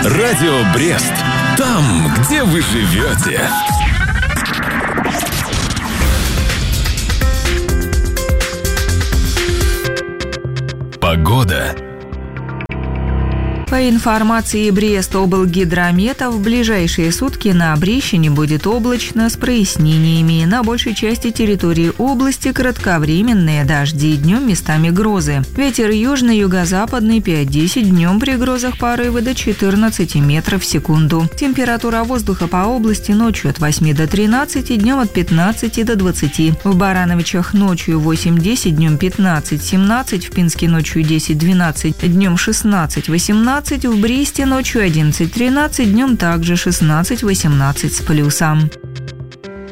Радио Брест. Там, где вы живете. Погода. По информации Брест-облгидромета, в ближайшие сутки на Брещине будет облачно с прояснениями. На большей части территории области кратковременные дожди, днем местами грозы. Ветер южно-юго-западный 5-10, днем при грозах порывы до 14 метров в секунду. Температура воздуха по области ночью от 8 до 13, днем от 15 до 20. В Барановичах ночью 8-10, днем 15-17, в Пинске ночью 10-12, днем 16-18, в Бресте ночью 11-13, днем также 16-18 с плюсом.